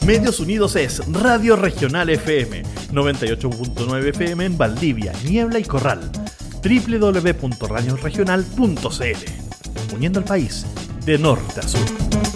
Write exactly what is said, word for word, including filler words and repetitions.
Medios Unidos es Radio Regional F M, noventa y ocho punto nueve F M en Valdivia, Niebla y Corral. doble u doble u doble u punto radio regional punto c l. Uniendo al país de norte a sur.